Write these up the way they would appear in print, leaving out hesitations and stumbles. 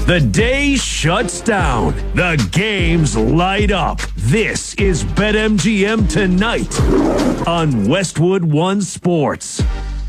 The day shuts down. The games light up. This is BetMGM Tonight on Westwood One Sports.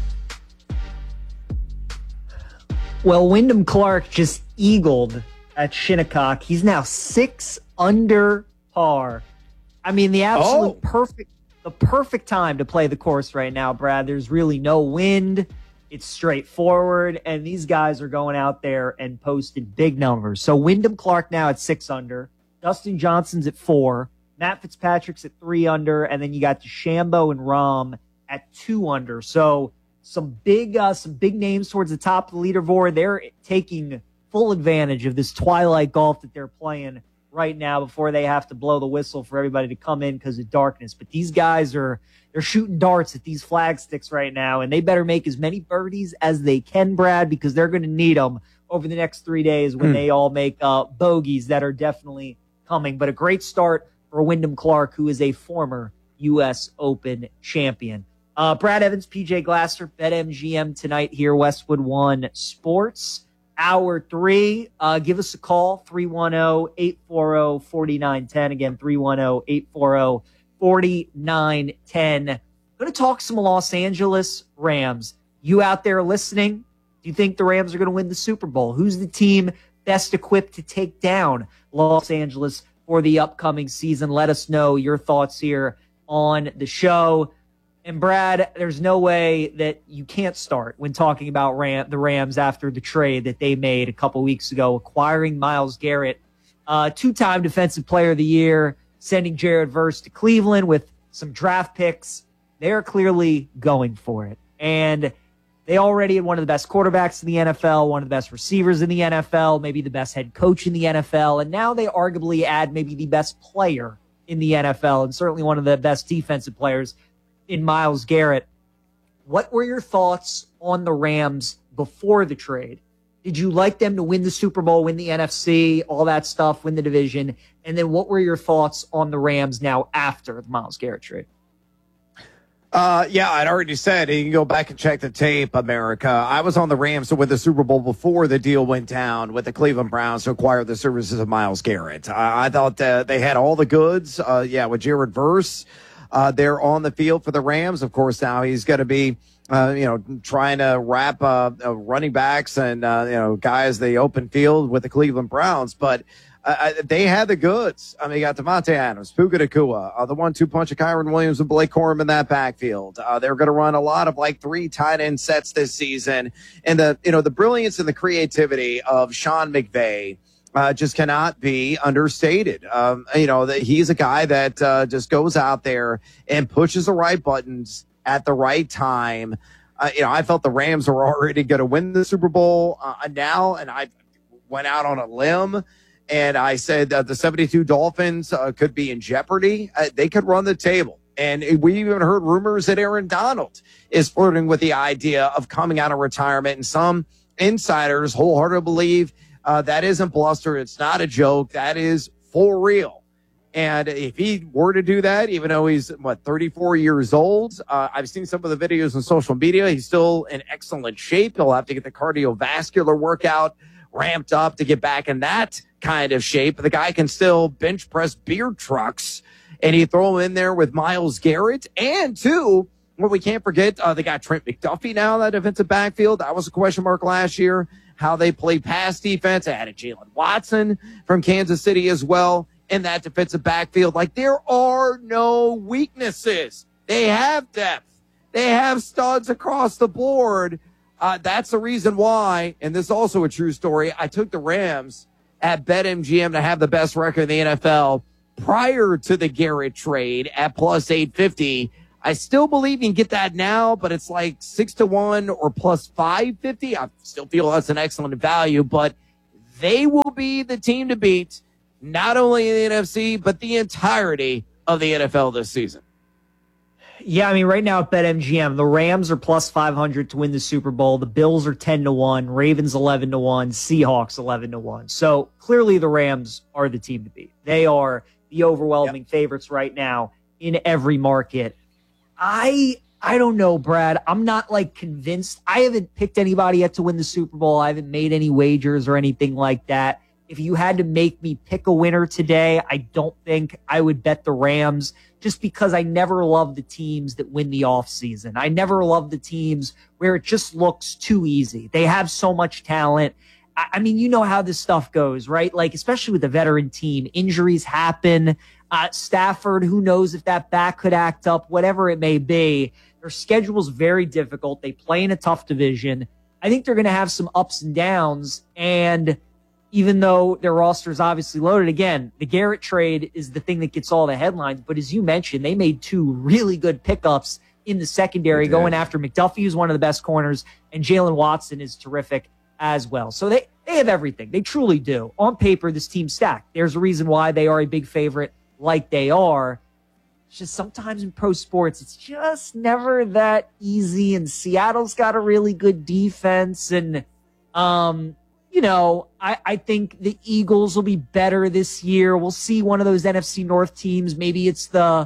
Well, Wyndham Clark just eagled at Shinnecock. He's now 6 under par. I mean, the absolute perfect time to play the course right now, Brad. There's really no wind. It's straightforward, and these guys are going out there and posting big numbers. So Wyndham Clark now at 6 under. Dustin Johnson's at 4. Matt Fitzpatrick's at 3 under, and then you got DeChambeau and Rahm at 2 under. So some big names towards the top of the leaderboard. They're taking full advantage of this twilight golf that they're playing right now before they have to blow the whistle for everybody to come in because of darkness. But these guys they're shooting darts at these flag sticks right now, and they better make as many birdies as they can, Brad, because they're going to need them over the next 3 days when they all make bogeys that are definitely coming. But a great start for Wyndham Clark, who is a former U.S. Open champion. Brad Evans, PJ Glasser, BetMGM Tonight here, Westwood One Sports. Hour 3, give us a call, 310-840-4910. Again, 310-840-4910. Going to talk some Los Angeles Rams. You out there listening, do you think the Rams are going to win the Super Bowl? Who's the team best equipped to take down Los Angeles for the upcoming season? Let us know your thoughts here on the show. And Brad, there's no way that you can't start when talking about the Rams after the trade that they made a couple weeks ago, acquiring Myles Garrett, 2-time Defensive Player of the Year, sending Jared Verse to Cleveland with some draft picks. They're clearly going for it. And they already had one of the best quarterbacks in the NFL, one of the best receivers in the NFL, maybe the best head coach in the NFL. And now they arguably add maybe the best player in the NFL and certainly one of the best defensive players in Myles Garrett. What were your thoughts on the Rams before the trade? Did you like them to win the Super Bowl, win the NFC, all that stuff, win the division? And then what were your thoughts on the Rams now after the Myles Garrett trade? Yeah, I'd already said, you can go back and check the tape, America. I was on the Rams to win the Super Bowl before the deal went down with the Cleveland Browns to acquire the services of Myles Garrett. I thought they had all the goods, with Jared Verse. They're on the field for the Rams. Of course, now he's going to be, trying to wrap running backs and, guys the open field with the Cleveland Browns. But they had the goods. I mean, you got Devontae Adams, Puka Nacua, the 1-2 punch of Kyron Williams and Blake Corum in that backfield. They're going to run a lot of 3 tight end sets this season. And the brilliance and the creativity of Sean McVay just cannot be understated. He's a guy that just goes out there and pushes the right buttons at the right time. I felt the Rams were already going to win the Super Bowl now, and I went out on a limb, and I said the 72 Dolphins could be in jeopardy. They could run the table. And we even heard rumors that Aaron Donald is flirting with the idea of coming out of retirement, and some insiders wholeheartedly believe that isn't bluster. It's not a joke. That is for real. And if he were to do that, even though he's, 34 years old, I've seen some of the videos on social media. He's still in excellent shape. He'll have to get the cardiovascular workout ramped up to get back in that kind of shape. The guy can still bench press beer trucks, and you throw him in there with Myles Garrett. And two, what we can't forget, they got Trent McDuffie now, that defensive backfield. That was a question mark last year, how they play pass defense. I added Jalen Watson from Kansas City as well in that defensive backfield. There are no weaknesses. They have depth. They have studs across the board. That's the reason why, and this is also a true story, I took the Rams at BetMGM to have the best record in the NFL prior to the Garrett trade at plus 850. I still believe you can get that now, but it's 6-1 or plus 550. I still feel that's an excellent value, but they will be the team to beat, not only in the NFC, but the entirety of the NFL this season. Yeah, I mean, right now at BetMGM, the Rams are plus 500 to win the Super Bowl. The Bills are 10-1, Ravens 11-1, Seahawks 11-1. So clearly the Rams are the team to beat. They are the overwhelming favorites right now in every market. I I don't know, Brad. I'm not like convinced. I haven't picked anybody yet to win the Super Bowl. I haven't made any wagers or anything like that. If you had to make me pick a winner today, I don't think I would bet the Rams, just because I never love the teams that win the offseason. I never love the teams where it just looks too easy. They have so much talent. I mean, you know how this stuff goes, right? Like, especially with the veteran team, injuries happen. Stafford, who knows if that back could act up, whatever it may be. Their schedule's very difficult. They play in a tough division. I think they're going to have some ups and downs. And even though their roster is obviously loaded, again, the Garrett trade is the thing that gets all the headlines. But as you mentioned, they made two really good pickups in the secondary, going after McDuffie, who's one of the best corners, and Jalen Watson is terrific as well. So they have everything. They truly do. On paper, this team's stacked. There's a reason why they are a big favorite like they are. It's just sometimes in pro sports, it's just never that easy. And Seattle's got a really good defense. And, you know, I think the Eagles will be better this year. We'll see one of those NFC North teams. Maybe it's the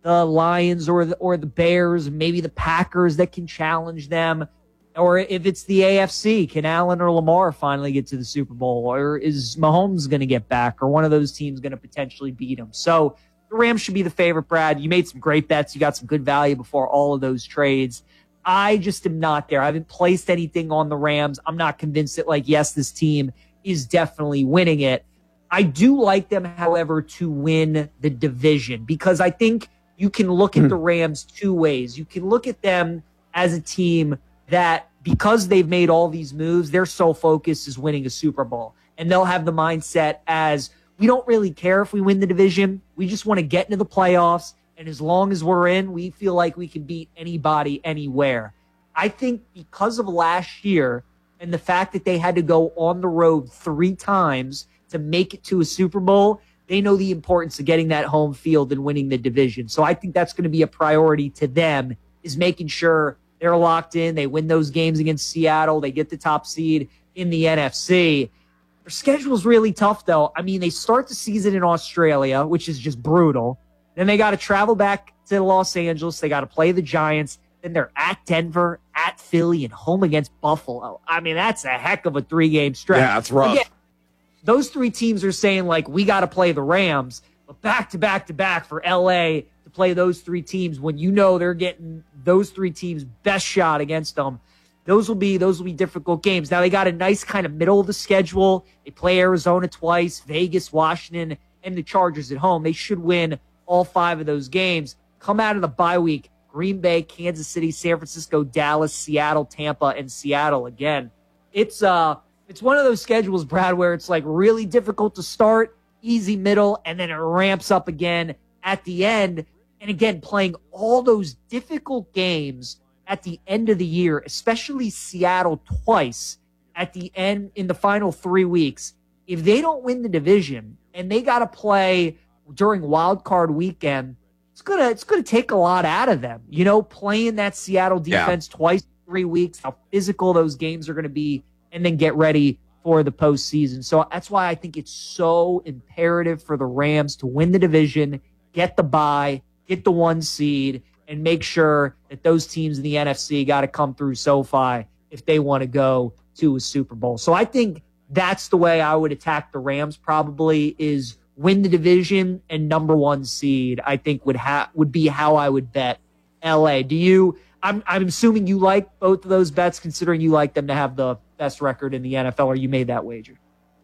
Lions or the Bears, maybe the Packers that can challenge them. Or if it's the AFC, can Allen or Lamar finally get to the Super Bowl? Or is Mahomes going to get back? Or one of those teams going to potentially beat him? So the Rams should be the favorite, Brad. You made some great bets. You got some good value before all of those trades. I just am not there. I haven't placed anything on the Rams. I'm not convinced that, like, yes, this team is definitely winning it. I do like them, however, to win the division, because I think you can look at the Rams two ways. You can look at them as a team that, because they've made all these moves, their sole focus is winning a Super Bowl. And they'll have the mindset as, we don't really care if we win the division. We just want to get into the playoffs. And as long as we're in, we feel like we can beat anybody, anywhere. I think because of last year and the fact that they had to go on the road 3 times to make it to a Super Bowl, they know the importance of getting that home field and winning the division. So I think that's going to be a priority to them, is making sure they're locked in. They win those games against Seattle. They get the top seed in the NFC. Their schedule's really tough, though. I mean, they start the season in Australia, which is just brutal. Then they got to travel back to Los Angeles. They got to play the Giants. Then they're at Denver, at Philly, and home against Buffalo. I mean, that's a heck of a 3-game stretch. Yeah, that's rough. Again, those 3 teams are saying, like, we got to play the Rams. But back to back to back for L.A. to play those 3 teams when you know they're getting those 3 teams' best shot against them. Those will be difficult games. Now, they got a nice kind of middle of the schedule. They play Arizona twice, Vegas, Washington, and the Chargers at home. They should win all 5 of those games. Come out of the bye week, Green Bay, Kansas City, San Francisco, Dallas, Seattle, Tampa, and Seattle again. It's one of those schedules, Brad, where it's like really difficult to start, easy middle, and then it ramps up again at the end. And again, playing all those difficult games at the end of the year, especially Seattle twice at the end in the final 3 weeks. If they don't win the division and they got to play during wild card weekend, it's gonna take a lot out of them. You know, playing that Seattle defense twice in 3 weeks, how physical those games are going to be, and then get ready for the postseason. So that's why I think it's so imperative for the Rams to win the division, get the bye, get the 1 seed, and make sure that those teams in the NFC got to come through SoFi if they want to go to a Super Bowl. So I think that's the way I would attack the Rams, probably, is win the division and number 1 seed. I think would be how I would bet LA. Do you? I'm assuming you like both of those bets, considering you like them to have the best record in the NFL, or you made that wager.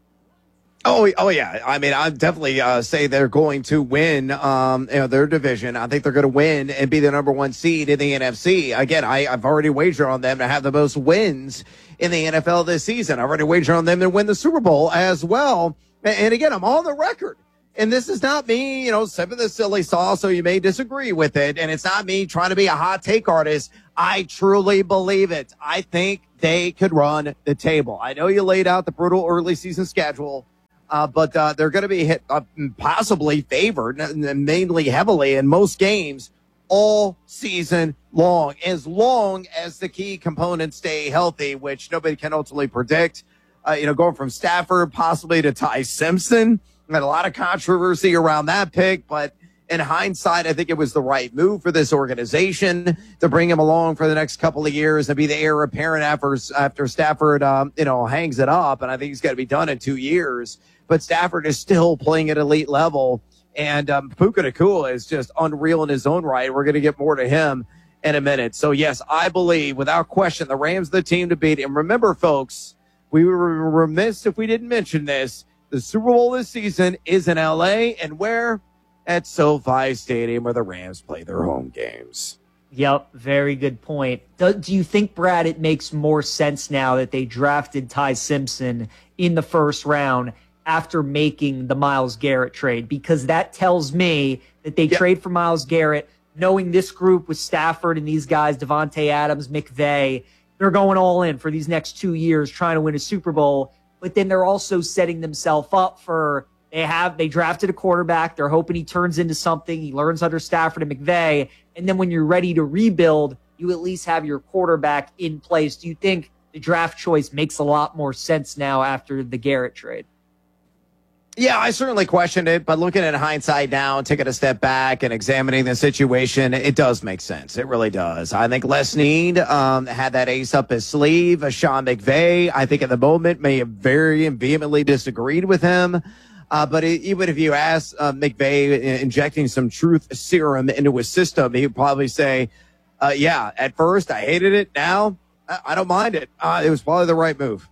Oh yeah. I mean, I definitely say they're going to win their division. I think they're going to win and be the number 1 seed in the NFC. Again, I've already wagered on them to have the most wins in the NFL this season. I've already wagered on them to win the Super Bowl as well. And again, I'm on the record. And this is not me, sipping the silly sauce, so you may disagree with it. And it's not me trying to be a hot take artist. I truly believe it. I think they could run the table. I know you laid out the brutal early season schedule, but they're going to be possibly favored, mainly heavily in most games all season long as the key components stay healthy, which nobody can ultimately predict. Going from Stafford possibly to Ty Simpson. Had a lot of controversy around that pick, but in hindsight, I think it was the right move for this organization to bring him along for the next couple of years and be the heir apparent after Stafford, hangs it up. And I think he's got to be done in 2 years. But Stafford is still playing at elite level. And Puka Nacua is just unreal in his own right. We're going to get more to him in a minute. So, yes, I believe, without question, the Rams are the team to beat. And remember, folks, we were remiss if we didn't mention this. The Super Bowl this season is in L.A. and where? At SoFi Stadium, where the Rams play their home games. Yep, very good point. Do you think, Brad, it makes more sense now that they drafted Ty Simpson in the first round after making the Myles Garrett trade? Because that tells me that they trade for Myles Garrett, knowing this group with Stafford and these guys, Devontae Adams, McVay, they're going all in for these next 2 years trying to win a Super Bowl. But then they're also setting themselves up for they drafted a quarterback. They're hoping he turns into something. He learns under Stafford and McVay. And then when you're ready to rebuild, you at least have your quarterback in place. Do you think the draft choice makes a lot more sense now after the Garrett trade? Yeah, I certainly questioned it, but looking at hindsight now, taking a step back and examining the situation, it does make sense. It really does. I think Les Snead had that ace up his sleeve. Sean McVay, I think at the moment, may have very vehemently disagreed with him. But even if you ask McVay injecting some truth serum into his system, he would probably say, at first I hated it. Now I don't mind it. It was probably the right move.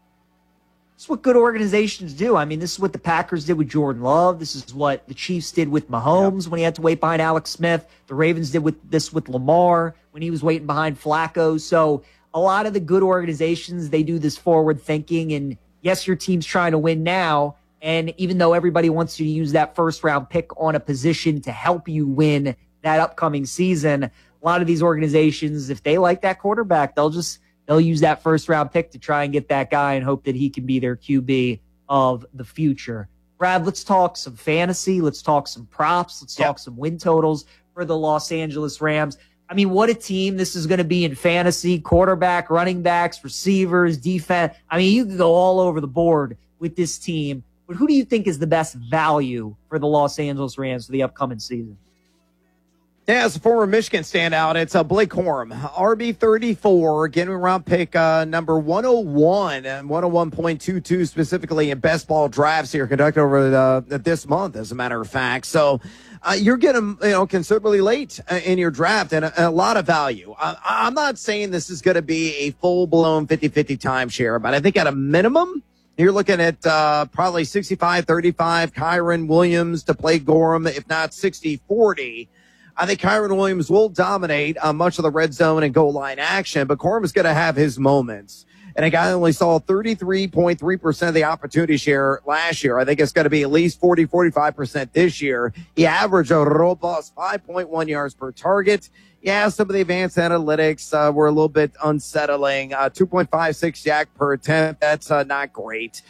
It's what good organizations do. I mean, this is what the Packers did with Jordan Love. This is what the Chiefs did with Mahomes when he had to wait behind Alex Smith. The Ravens did with Lamar when he was waiting behind Flacco. So a lot of the good organizations, they do this forward thinking. And yes, your team's trying to win now. And even though everybody wants you to use that first round pick on a position to help you win that upcoming season, a lot of these organizations, if they like that quarterback, they'll use that first round pick to try and get that guy and hope that he can be their QB of the future. Brad, let's talk some fantasy. Let's talk some props. Let's talk some win totals for the Los Angeles Rams. I mean, what a team this is going to be in fantasy: quarterback, running backs, receivers, defense. I mean, you could go all over the board with this team. But who do you think is the best value for the Los Angeles Rams for the upcoming season? Yeah, as a former Michigan standout, it's Blake Corum, RB34, getting around pick number 101 and 101.22 specifically in best ball drafts here conducted over this month, as a matter of fact. So you're getting considerably late in your draft and a lot of value. I'm not saying this is going to be a full-blown 50-50 timeshare, but I think at a minimum, you're looking at probably 65-35, Kyren Williams to play Gorham, if not 60-40. I think Kyren Williams will dominate much of the red zone and goal line action, but Corum is going to have his moments. And a guy only saw 33.3% of the opportunity share last year. I think it's going to be at least 40-45% this year. He averaged a robust 5.1 yards per target. Yeah, some of the advanced analytics were a little bit unsettling. 2.56 yak per attempt. That's not great.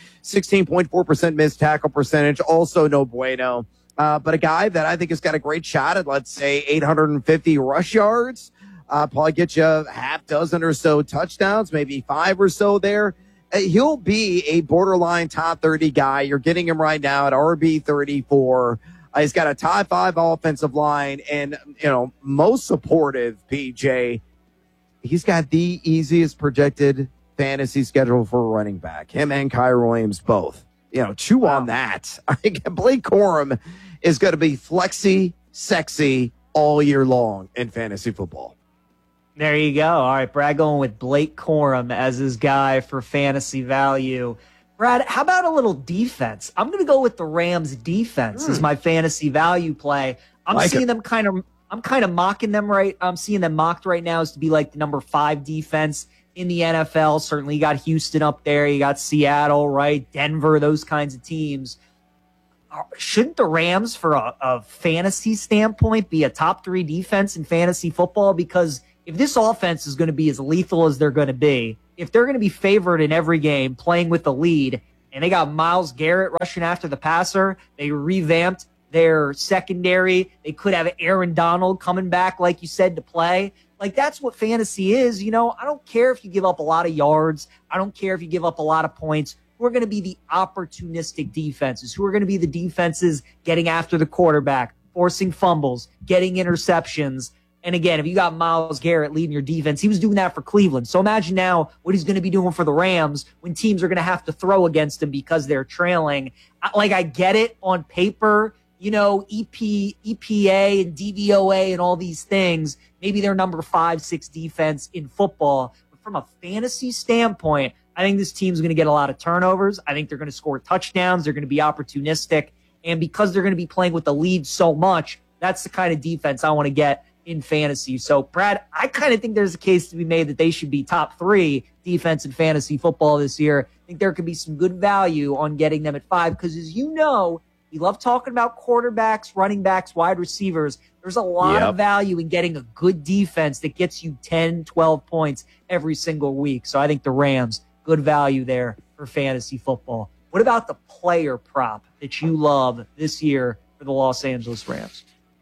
16.4% missed tackle percentage. Also no bueno. But a guy that I think has got a great shot at, let's say, 850 rush yards. Probably get you a half dozen or so touchdowns, maybe 5 or so there. He'll be a borderline top 30 guy. You're getting him right now at RB 34. He's got a top 5 offensive line and, most supportive, PJ. He's got the easiest projected fantasy schedule for a running back. Him and Kyren Williams both. Chew on that. I think Blake Corum is going to be flexy, sexy all year long in fantasy football. There you go. All right, Brad going with Blake Corum as his guy for fantasy value. Brad, how about a little defense? I'm going to go with the Rams defense as my fantasy value play. I'm seeing them kind of mocking them right. I'm seeing them mocked right now as to be like the number 5 defense in the NFL. Certainly you got Houston up there. You got Seattle, right? Denver, those kinds of teams. Shouldn't the Rams, for a fantasy standpoint, be a top 3 defense in fantasy football? Because if this offense is going to be as lethal as they're going to be, if they're going to be favored in every game, playing with the lead, and they got Myles Garrett rushing after the passer, they revamped their secondary, they could have Aaron Donald coming back, like you said, to play. Like, that's what fantasy is. I don't care if you give up a lot of yards. I don't care if you give up a lot of points. Who are going to be the opportunistic defenses? Who are going to be the defenses getting after the quarterback, forcing fumbles, getting interceptions. And again, if you got Myles Garrett leading your defense, he was doing that for Cleveland. So imagine now what he's going to be doing for the Rams when teams are going to have to throw against him because they're trailing. I get it on paper, EPA and DVOA and all these things. Maybe they're number 5, 6 defense in football. But from a fantasy standpoint, I think this team's going to get a lot of turnovers. I think they're going to score touchdowns. They're going to be opportunistic. And because they're going to be playing with the lead so much, that's the kind of defense I want to get in fantasy. So, Brad, I kind of think there's a case to be made that they should be top 3 defense in fantasy football this year. I think there could be some good value on getting them at 5 because, as you know, we love talking about quarterbacks, running backs, wide receivers. There's a lot of value in getting a good defense that gets you 10, 12 points every single week. So I think the Rams, good value there for fantasy football. What about the player prop that you love this year for the Los Angeles Rams?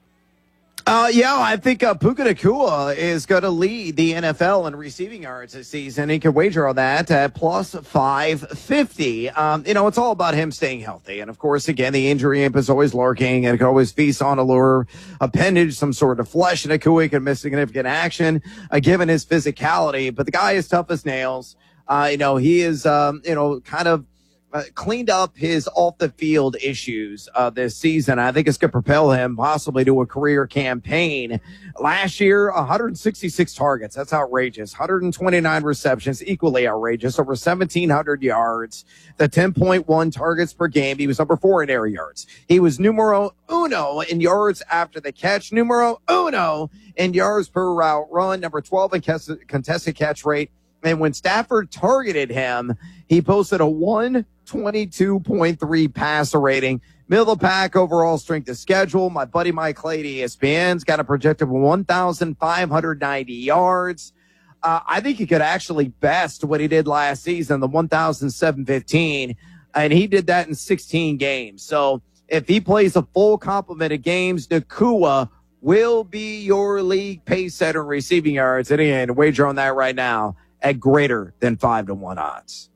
I think Puka Nacua is going to lead the NFL in receiving yards this season. He can wager on that at plus 550. It's all about him staying healthy. And, of course, again, the injury imp is always lurking, and it can always feast on a lower appendage, some sort of flesh. And Nacua can miss significant action given his physicality. But the guy is tough as nails. He is, kind of cleaned up his off-the-field issues this season. I think it's going to propel him possibly to a career campaign. Last year, 166 targets. That's outrageous. 129 receptions, equally outrageous. Over 1,700 yards. The 10.1 targets per game. He was number 4 in air yards. He was numero uno in yards after the catch. Numero uno in yards per route run. Number 12 in contested catch rate. And when Stafford targeted him, he posted a 122.3 passer rating. Middle of the pack overall strength of schedule. My buddy Mike Clay at ESPN's got a projected 1,590 yards. I think he could actually best what he did last season, the 1,715, and he did that in 16 games. So if he plays a full complement of games, Nacua will be your league pace setter in receiving yards. And again, wager on that right now at greater than 5-1 odds.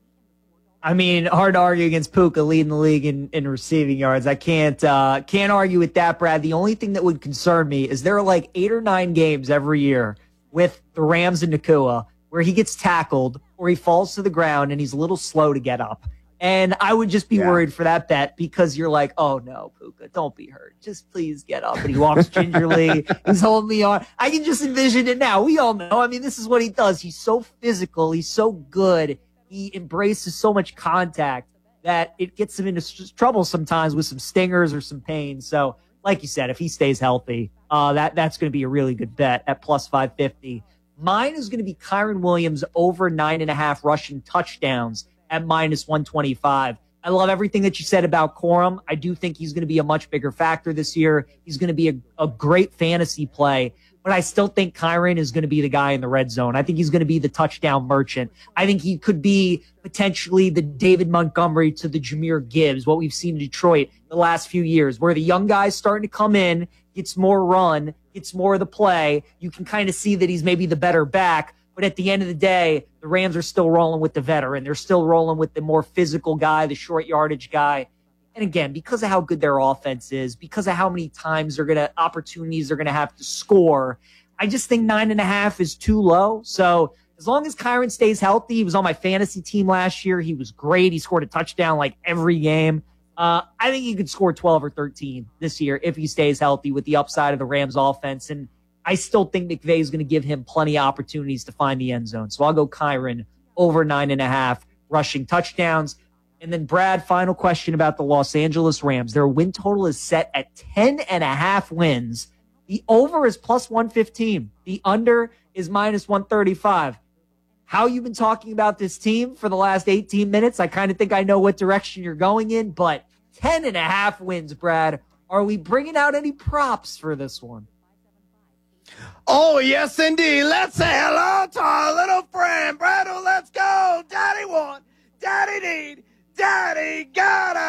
I mean, hard to argue against Puka leading the league in receiving yards. I can't argue with that, Brad. The only thing that would concern me is there are like 8 or 9 games every year with the Rams and Nacua where he gets tackled or he falls to the ground and he's a little slow to get up. And I would just be worried for that bet because you're like, oh no, Puka, don't be hurt. Just please get up. And he walks gingerly. He's holding the arm. I can just envision it now. We all know. I mean, this is what he does. He's so physical. He's so good. He embraces so much contact that it gets him into trouble sometimes with some stingers or some pain. So, like you said, if he stays healthy, that's going to be a really good bet at plus 550. Mine is going to be Kyren Williams over 9.5 rushing touchdowns at minus 125. I love everything that you said about Corum. I do think he's going to be a much bigger factor this year. He's going to be a great fantasy play, but I still think Kyren is going to be the guy in the red zone. I think he's going to be the touchdown merchant. I think he could be potentially the David Montgomery to the Jahmyr Gibbs, what we've seen in Detroit the last few years, where the young guy's starting to come in, gets more run, gets more of the play. You can kind of see that he's maybe the better back. But at the end of the day, the Rams are still rolling with the veteran. They're still rolling with the more physical guy, the short yardage guy. And again, because of how good their offense is, because of how many opportunities they're going to have to score, I just think 9.5 is too low. So as long as Kyren stays healthy, he was on my fantasy team last year. He was great. He scored a touchdown like every game. I think he could score 12 or 13 this year if he stays healthy with the upside of the Rams offense. And I still think McVay is going to give him plenty of opportunities to find the end zone. So I'll go Kyren over 9.5 rushing touchdowns. And then, Brad, final question about the Los Angeles Rams. Their win total is set at 10.5 wins. The over is plus 115. The under is minus 135. How you've been talking about this team for the last 18 minutes, I kind of think I know what direction you're going in, but 10.5 wins, Brad. Are we bringing out any props for this one? Oh, yes, indeed. Let's say hello to our little friend, Brad. Let's go. Daddy want, Daddy need, Daddy gotta.